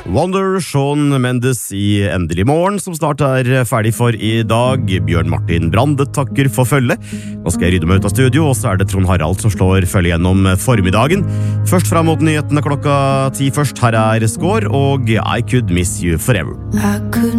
Wonder, Shawn Mendes i Endelig morgen, som snart ferdig for i dag. Bjørn Martin Brandet takker for følge. Nå skal jeg rydde meg ut av studio, og så det Trond Harald som slår følge gjennom formiddagen. Først frem mot nyhetene klokka 10 først. Her Skår og I Could Miss You Forever.